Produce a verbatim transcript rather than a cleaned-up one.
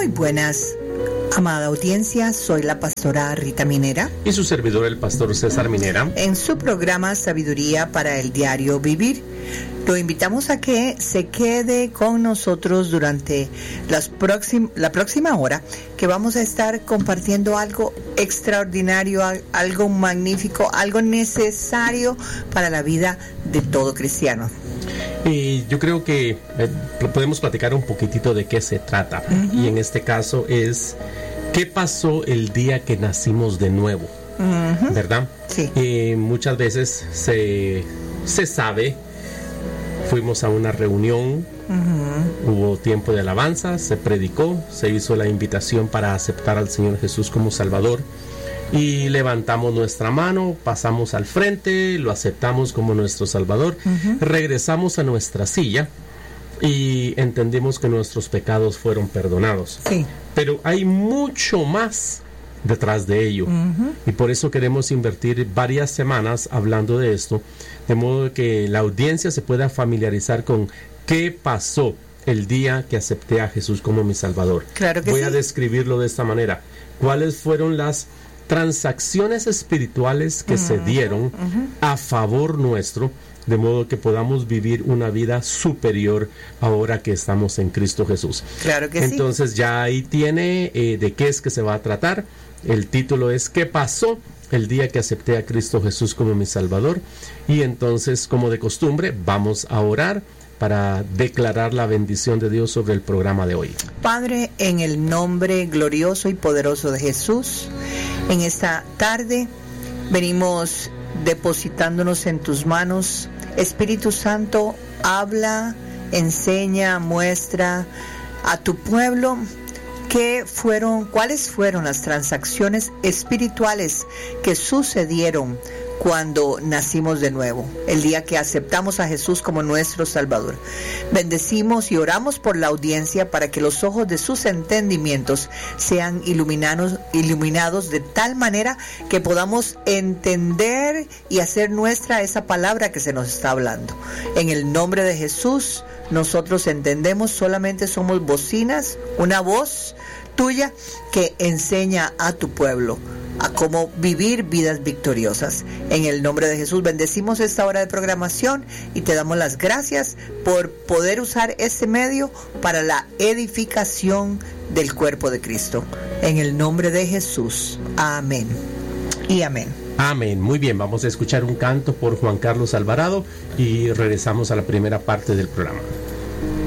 Muy buenas, amada audiencia, soy la pastora Rita Minera. Y su servidor, el pastor César Minera. En su programa Sabiduría para el Diario Vivir. Lo invitamos a que se quede con nosotros durante las próxim- la próxima hora, que vamos a estar compartiendo algo extraordinario, algo magnífico, algo necesario para la vida de todo cristiano. Y yo creo que eh, podemos platicar un poquitito de qué se trata. Uh-huh. Y en este caso es, ¿qué pasó el día que nacimos de nuevo? Uh-huh. ¿Verdad? Sí. Eh, muchas veces se, se sabe. Fuimos a una reunión, uh-huh. hubo tiempo de alabanza, se predicó, se hizo la invitación para aceptar al Señor Jesús como Salvador y levantamos nuestra mano, pasamos al frente, lo aceptamos como nuestro Salvador, uh-huh. regresamos a nuestra silla y entendimos que nuestros pecados fueron perdonados. Sí. Pero hay mucho más detrás de ello, uh-huh. y por eso queremos invertir varias semanas hablando de esto, de modo que la audiencia se pueda familiarizar con qué pasó el día que acepté a Jesús como mi Salvador. Claro que Voy sí. a describirlo de esta manera. ¿Cuáles fueron las transacciones espirituales que uh-huh. se dieron uh-huh. a favor nuestro, de modo que podamos vivir una vida superior ahora que estamos en Cristo Jesús? Claro que Entonces sí. ya ahí tiene eh, de qué es que se va a tratar. El título es ¿qué pasó el día que acepté a Cristo Jesús como mi Salvador? Y entonces, como de costumbre, vamos a orar para declarar la bendición de Dios sobre el programa de hoy. Padre, en el nombre glorioso y poderoso de Jesús, en esta tarde venimos depositándonos en tus manos. Espíritu Santo, habla, enseña, muestra a tu pueblo qué fueron, cuáles fueron las transacciones espirituales que sucedieron cuando nacimos de nuevo, el día que aceptamos a Jesús como nuestro Salvador. Bendecimos y oramos por la audiencia para que los ojos de sus entendimientos sean iluminados, iluminados de tal manera que podamos entender y hacer nuestra esa palabra que se nos está hablando. En el nombre de Jesús, nosotros entendemos, solamente somos bocinas, una voz tuya que enseña a tu pueblo a cómo vivir vidas victoriosas. En el nombre de Jesús bendecimos esta hora de programación y te damos las gracias por poder usar este medio para la edificación del cuerpo de Cristo. En el nombre de Jesús. Amén y amén. Amén. Muy bien, vamos a escuchar un canto por Juan Carlos Alvarado y regresamos a la primera parte del programa.